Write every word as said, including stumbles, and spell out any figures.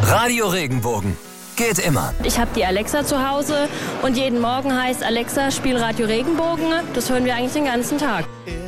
Radio Regenbogen. Geht immer. Ich habe die Alexa zu Hause und jeden Morgen heißt Alexa, spiel Radio Regenbogen. Das hören wir eigentlich den ganzen Tag.